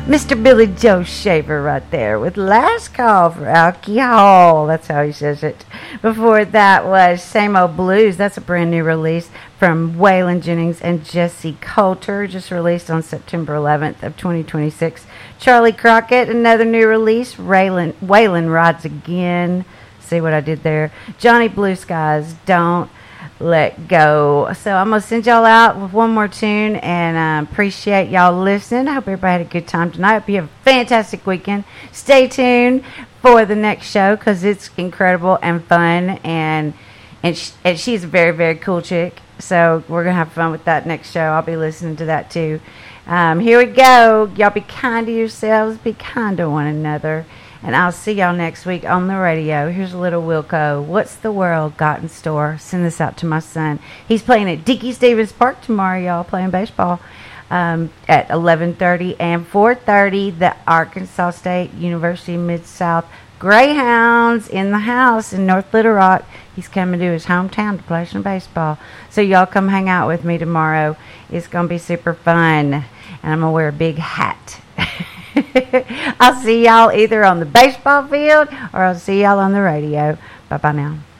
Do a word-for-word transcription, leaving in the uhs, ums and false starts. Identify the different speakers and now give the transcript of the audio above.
Speaker 1: Mister Billy Joe Shaver right there with Last Call for Alcohol. That's how he says it. Before that was Same Old Blues. That's a brand new release from Waylon Jennings and Jesse Coulter, just released on September eleventh of twenty twenty-six. Charlie Crockett, another new release. Waylon, Waylon Rides Again. See what I did there? Johnny Blue Skies, Don't Let Go. So I'm going to send y'all out with one more tune, and uh, appreciate y'all listening. I hope everybody had a good time tonight. Hope you have a fantastic weekend. Stay tuned for the next show because it's incredible and fun, and and, sh- and she's a very, very cool chick. So we're going to have fun with that next show. I'll be listening to that too. Um, here we go. Y'all be kind to yourselves. Be kind to one another. And I'll see y'all next week on the radio. Here's a little Wilco. What's the world got in store? Send this out to my son. He's playing at Dickie Stevens Park tomorrow, y'all, playing baseball um, at eleven thirty and four thirty. The Arkansas State University Mid-South Greyhounds in the house in North Little Rock. He's coming to his hometown to play some baseball. So y'all come hang out with me tomorrow. It's going to be super fun. And I'm going to wear a big hat. I'll see y'all either on the baseball field or I'll see y'all on the radio. Bye-bye now.